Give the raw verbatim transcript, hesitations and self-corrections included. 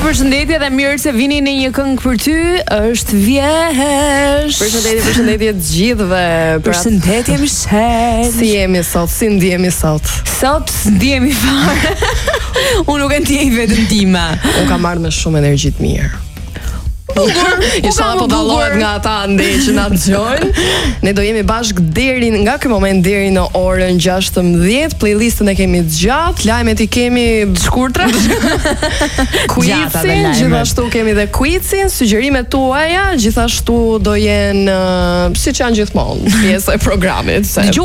përshëndetje dhe mirë se vini në një këngë për ty, është vjesh. Përshëndetje, përshëndetje të gjithëve. Përshëndetje Michelle. Si jemi sot, si ndjemi sot? Sot ndjemi fare. Unë nuk e ndjej vetëm time. Unë kam marrë me shumë energji të mirë. Inshallah po dallohet nga ata ndej që na dëgjojnë. Ne do jemi bashkë deri nga ky moment deri në orën gjashtëmbëdhjetë. Playlistën e kemi të gjatë, lajmet i kemi të shkurtra. Quizin, gjithashtu kemi dhe quizin, sugjerimet tuaja, gjithashtu do jenë uh, siç janë gjithmonë pjesë e programit. Dëgjoj